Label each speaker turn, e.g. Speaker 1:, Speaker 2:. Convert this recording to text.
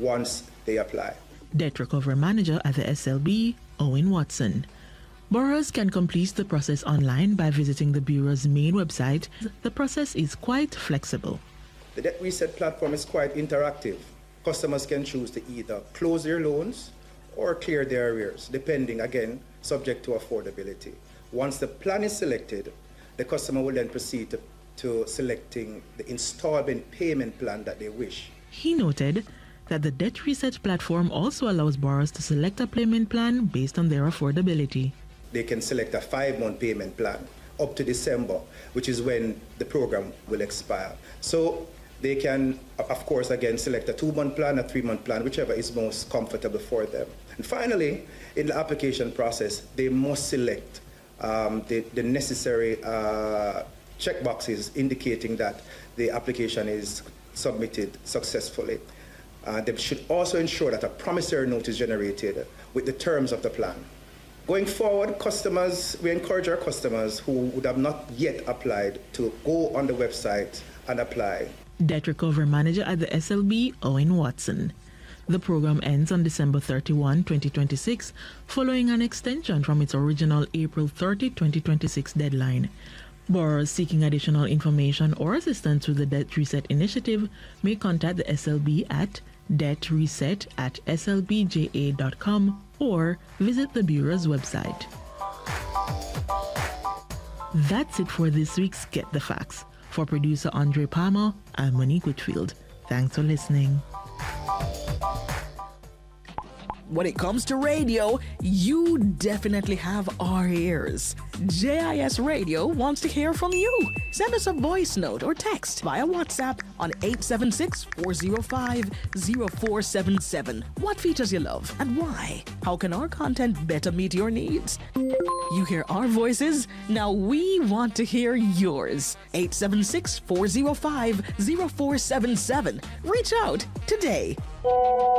Speaker 1: once they apply.
Speaker 2: Debt Recovery Manager at the SLB, Owen Watson. Borrowers can complete the process online by visiting the Bureau's main website. The process is quite flexible.
Speaker 1: The Debt Reset platform is quite interactive. Customers can choose to either close their loans or clear their arrears, depending, again, subject to affordability. Once the plan is selected, the customer will then proceed to selecting the installment payment plan that they wish.
Speaker 2: He noted that the Debt Reset platform also allows borrowers to select a payment plan based on their affordability.
Speaker 1: They can select a 5-month payment plan up to December, which is when the program will expire. So they can, of course, again, select a 2-month plan, a 3-month plan, whichever is most comfortable for them. And finally, in the application process, they must select the necessary checkboxes indicating that the application is submitted successfully. They should also ensure that a promissory note is generated with the terms of the plan. Going forward, we encourage our customers who would have not yet applied to go on the website and apply.
Speaker 2: Debt Recovery Manager at the SLB, Owen Watson. The program ends on December 31, 2026, following an extension from its original April 30, 2026 deadline. Borrowers seeking additional information or assistance with the Debt Reset initiative may contact the SLB at debtreset@slbja.com or visit the Bureau's website. That's it for this week's Get the Facts. For producer Andre Palmer, I'm Monique Whitfield. Thanks for listening.
Speaker 3: When it comes to radio, you definitely have our ears. JIS Radio wants to hear from you. Send us a voice note or text via WhatsApp on 876-405-0477. What features you love and why? How can our content better meet your needs? You hear our voices, now we want to hear yours. 876-405-0477. Reach out today.